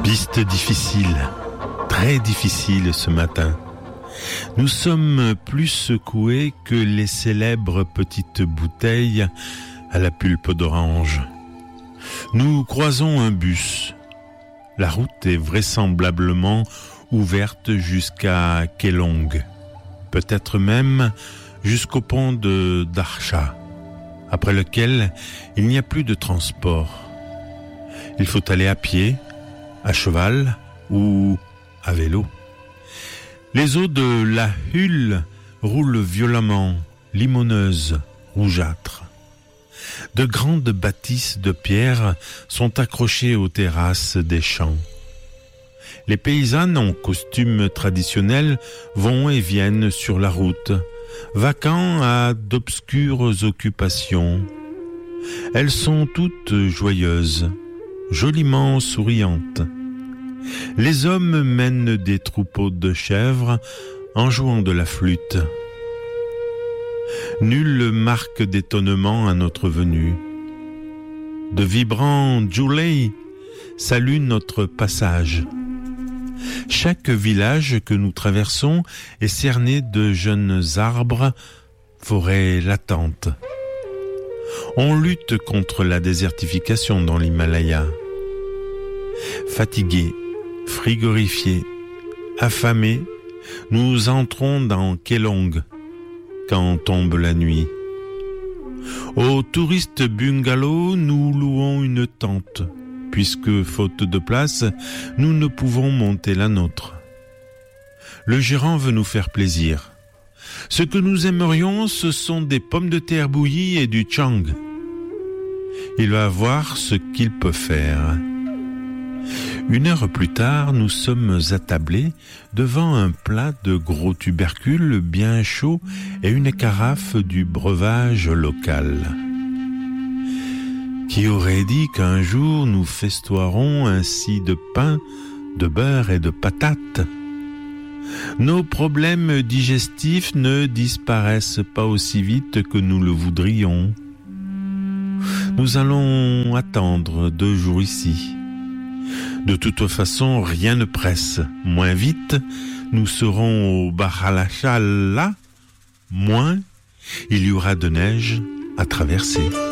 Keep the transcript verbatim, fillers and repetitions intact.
Piste difficile, très difficile ce matin. Nous sommes plus secoués que les célèbres petites bouteilles à la pulpe d'orange. Nous croisons un bus. La route est vraisemblablement ouverte jusqu'à Keelung, peut-être même jusqu'au pont de Darsha, après lequel il n'y a plus de transport. Il faut aller à pied, à cheval ou à vélo. Les eaux de la Hulle roulent violemment, limoneuses, rougeâtres. De grandes bâtisses de pierre sont accrochées aux terrasses des champs. Les paysannes en costume traditionnel vont et viennent sur la route, vaquant à d'obscures occupations. Elles sont toutes joyeuses, joliment souriantes. Les hommes mènent des troupeaux de chèvres en jouant de la flûte. Nulle marque d'étonnement à notre venue. De vibrants djoulei saluent notre passage. Chaque village que nous traversons est cerné de jeunes arbres, forêts latentes. On lutte contre la désertification dans l'Himalaya. Fatigués, frigorifiés, affamés, nous entrons dans Keelung quand tombe la nuit. Au touriste bungalow, nous louons une tente, puisque, faute de place, nous ne pouvons monter la nôtre. Le gérant veut nous faire plaisir. Ce que nous aimerions, ce sont des pommes de terre bouillies et du chang. Il va voir ce qu'il peut faire. Une heure plus tard, nous sommes attablés devant un plat de gros tubercules bien chauds et une carafe du breuvage local. Qui aurait dit qu'un jour nous festoierons ainsi de pain, de beurre et de patates? Nos problèmes digestifs ne disparaissent pas aussi vite que nous le voudrions. Nous allons attendre deux jours ici. De toute façon, rien ne presse. Moins vite, nous serons au Bahalachala, moins il y aura de neige à traverser.